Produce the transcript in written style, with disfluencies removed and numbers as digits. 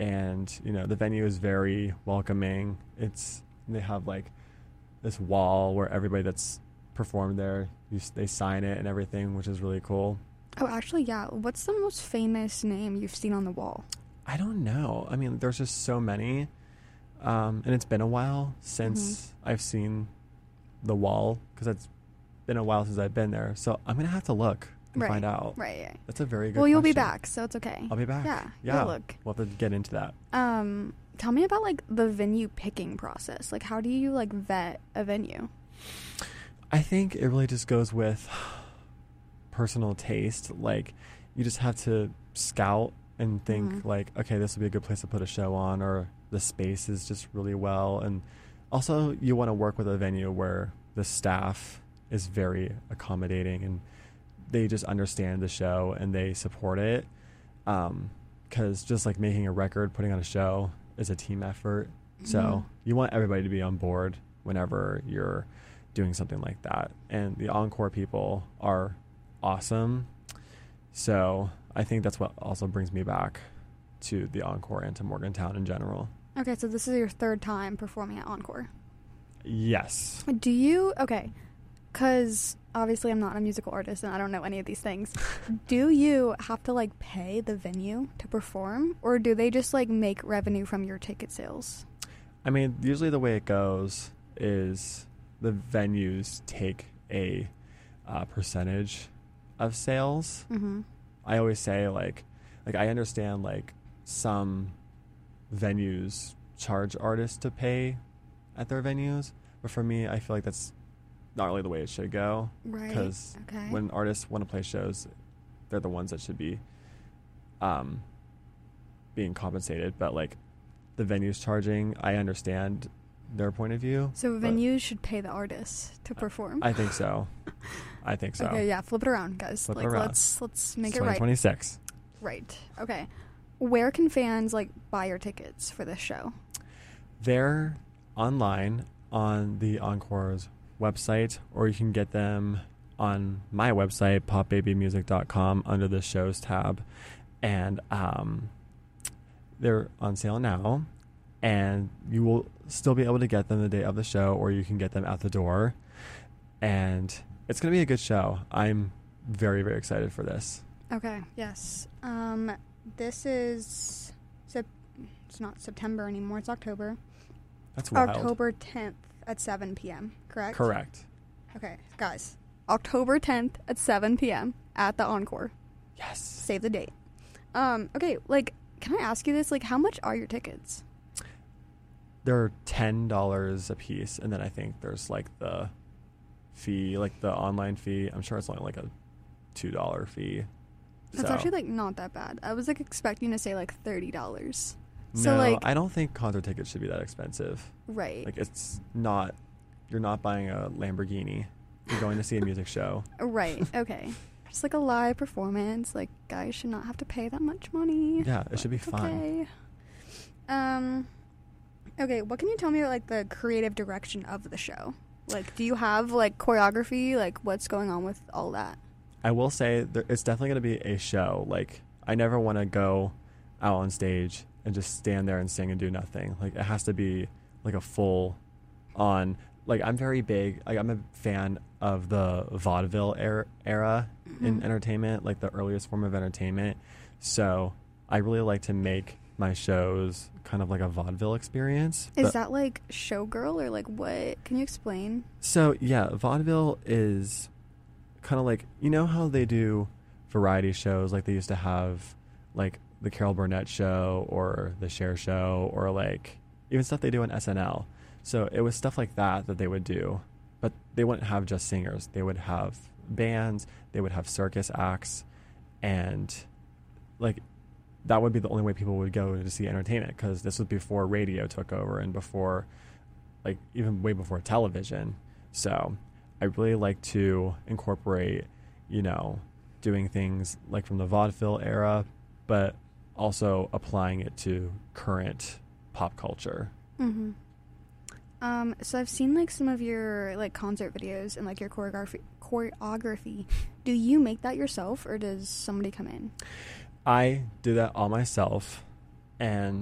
and the venue is very welcoming. They have like this wall where everybody that's performed there, they sign it and everything, which is really cool. Oh, actually, yeah. What's the most famous name you've seen on the wall? I don't know. I mean, there's just so many, and it's been a while since I've seen the wall, because it's been a while since I've been there. So I'm gonna have to look and find out. Right. That's a very good Well, you'll be question. back, so it's okay. I'll be back. Yeah. Yeah. Look. We'll have to get into that. Tell me about like the venue picking process. Like, how do you like vet a venue? I think it really just goes with personal taste. Like, you just have to scout and think like, okay, this would be a good place to put a show on, or the space is just really well. And also, you want to work with a venue where the staff is very accommodating and they just understand the show and they support it. Because just like making a record, putting on a show is a team effort. So you want everybody to be on board whenever you're doing something like that. And the Encore people are awesome. So I think that's what also brings me back to the Encore and to Morgantown in general. Okay, so this is your third time performing at Encore. Yes. Do you... Okay, because obviously I'm not a musical artist and I don't know any of these things. Do you have to, like, pay the venue to perform? Or do they just, like, make revenue from your ticket sales? I mean, usually the way it goes is the venues take a percentage of sales. I always say, like I understand, like, some venues charge artists to pay at their venues, but for me, I feel like that's not really the way it should go. Right. Because when artists want to play shows, they're the ones that should be being compensated. But, like, the venues charging, I understand their point of view. So venues should pay the artists to perform? I think so. Okay, yeah, flip it around, guys. Flip like, it around. Let's make it right. 2026. Right. Okay. Where can fans, like, buy your tickets for this show? They're online on the Encore's website, or you can get them on my website, popbabymusic.com, under the shows tab. And they're on sale now, and you will still be able to get them the day of the show, or you can get them at the door. And it's going to be a good show. I'm very, very excited for this. Okay, yes. This is... it's not September anymore, it's October. That's wild. October 10th at 7 p.m., correct? Correct. Okay, guys. October 10th at 7 p.m. at the Encore. Yes. Save the date. Okay, like, can I ask you this? Like, how much are your tickets? They're $10 a piece, and then I think there's, like, the fee, like the online fee. I'm sure it's only like a $2 fee. That's actually, like, not that bad. I was, like, expecting to say, like, $30. So, no, like, I don't think concert tickets should be that expensive. Right. Like, it's not, you're not buying a Lamborghini. You're going to see a music show. Right. Okay. Just like a live performance. Like, guys should not have to pay that much money. Yeah, it should be fun. Okay. Okay, what can you tell me about, like, the creative direction of the show? Like, do you have, like, choreography? Like, what's going on with all that? I will say it's definitely going to be a show. Like, I never want to go out on stage and just stand there and sing and do nothing. Like, it has to be, like, a full on... Like, I'm very big... Like, I'm a fan of the vaudeville era in entertainment, like, the earliest form of entertainment. So, I really like to make my shows kind of like a vaudeville experience. Is that, like, Showgirl, or, like, what? Can you explain? So, yeah, vaudeville is kind of like... You know how they do variety shows? Like, they used to have, like, the Carol Burnett show or the Cher show, or, like, even stuff they do on SNL. So it was stuff like that they would do, but they wouldn't have just singers. They would have bands, they would have circus acts, and, like, that would be the only way people would go to see entertainment, because this was before radio took over and before, like, even way before television. So I really like to incorporate, doing things like from the vaudeville era, but also applying it to current pop culture. Mm-hmm. So I've seen, like, some of your, like, concert videos and, like, your choreography. Do you make that yourself, or does somebody come in? I do that all myself, and